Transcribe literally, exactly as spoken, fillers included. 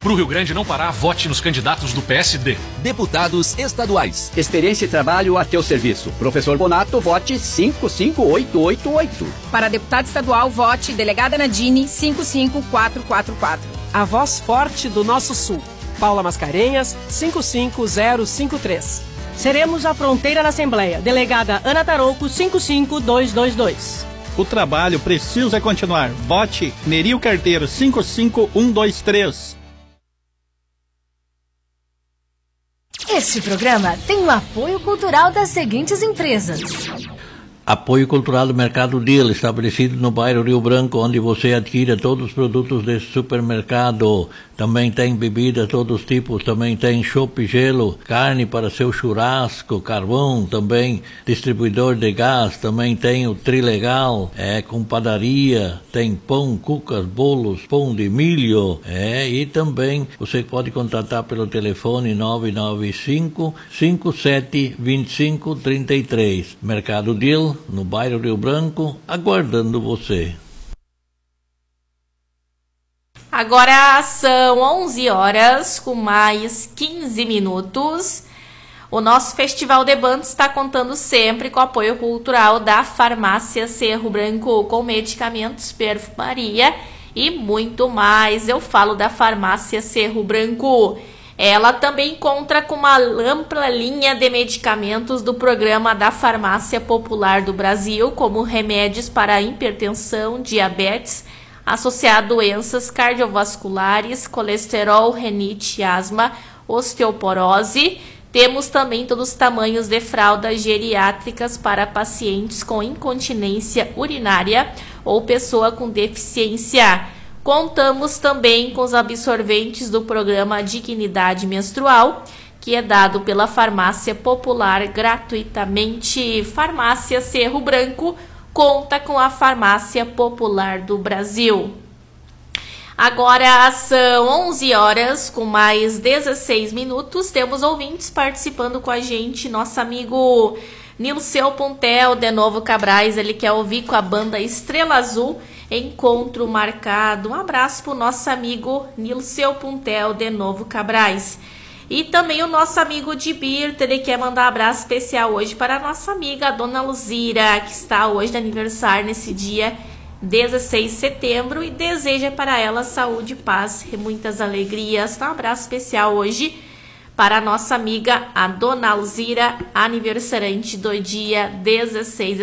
Pro Rio Grande não parar, vote nos candidatos do P S D. Deputados estaduais. Experiência e trabalho a teu serviço. Professor Bonato, vote cinco cinco oito oito oito. Para deputado estadual, vote delegada Nadine cinco cinco quatro quatro quatro. A voz forte do nosso sul. Paula Mascarenhas, cinco cinco zero cinco três. Seremos a fronteira na Assembleia. Delegada Ana Tarouco, cinco cinco dois dois dois. O trabalho precisa continuar. Vote Neril Carteiro, cinco cinco um dois três. Este programa tem o apoio cultural das seguintes empresas. Apoio Cultural do Mercado Deal, estabelecido no bairro Rio Branco, onde você adquire todos os produtos desse supermercado. Também tem bebida, todos os tipos, também tem chopp e gelo, carne para seu churrasco, carvão, também distribuidor de gás, também tem o Trilegal, é, com padaria, tem pão, cucas, bolos, pão de milho, é, e também você pode contatar pelo telefone nove nove cinco, cinco sete dois cinco três três. Mercado Deal, no bairro Rio Branco, aguardando você. Agora são onze horas com mais quinze minutos. O nosso Festival de Bandas está contando sempre com o apoio cultural da Farmácia Cerro Branco, com medicamentos, perfumaria e muito mais. Eu falo da Farmácia Cerro Branco. Ela também conta com uma ampla linha de medicamentos do programa da Farmácia Popular do Brasil, como remédios para hipertensão, diabetes, associado a doenças cardiovasculares, colesterol, renite, asma, osteoporose. Temos também todos os tamanhos de fraldas geriátricas para pacientes com incontinência urinária ou pessoa com deficiência. Contamos também com os absorventes do programa Dignidade Menstrual, que é dado pela Farmácia Popular gratuitamente. Farmácia Cerro Branco conta com a Farmácia Popular do Brasil. Agora são onze horas com mais dezesseis minutos. Temos ouvintes participando com a gente. Nosso amigo Nilceu Puntel, de Novo Cabrais, ele quer ouvir com a banda Estrela Azul, Encontro Marcado. Um abraço para o nosso amigo Nilceu Puntel, de Novo Cabrais. E também o nosso amigo de Birta, ele quer mandar um abraço especial hoje para a nossa amiga Dona Luzira, que está hoje de aniversário nesse dia dezesseis de setembro, e deseja para ela saúde, paz e muitas alegrias. Então, um abraço especial hoje para a nossa amiga, a Dona Luzira, aniversariante do dia dezesseis